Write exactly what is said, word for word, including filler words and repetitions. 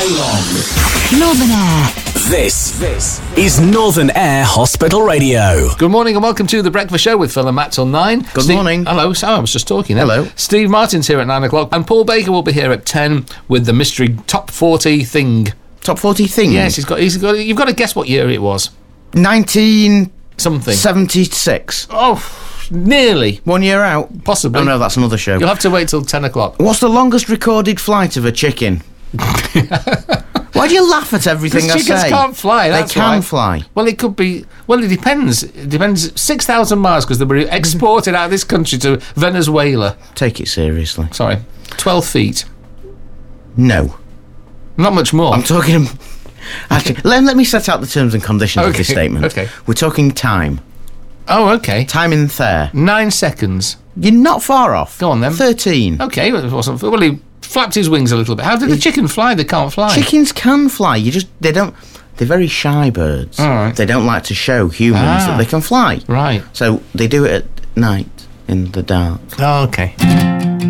day long. Northern Air. This, this is Northern Air Hospital Radio. Good morning and welcome to The Breakfast Show with Phil and Matt till nine. Good Steve, morning. Hello, so I was just talking then. Hello. Steve Martin's here at nine o'clock and Paul Baker will be here at ten with the mystery top forty thing. Top forty thing? Yes, he's got, he's got, you've got to guess what year it was. nineteen seventy-six. Something. Oh, nearly. One year out? Possibly. Oh no, that's another show. You'll have to wait till ten o'clock. What's the longest recorded flight of a chicken? Why do you laugh at everything I say? Chickens can't fly, that's They can why. fly. Well, it could be... Well, it depends. It depends. six thousand miles because they were exported out of this country to Venezuela. Take it seriously. Sorry. twelve feet. No. Not much more. I'm talking... Actually, let, let me set out the terms and conditions of this Okay, statement. okay. We're talking time. Oh, okay. Time in there. Nine seconds. You're not far off. Go on, then. thirteen. Okay, well, it wasn't... Well, he flapped his wings a little bit. How did the chicken fly? They can't fly. Chickens can fly. You just... They don't... They're very shy birds. All right. They don't like to show humans Ah. that they can fly. Right. So they do it at night, in the dark. Oh, okay.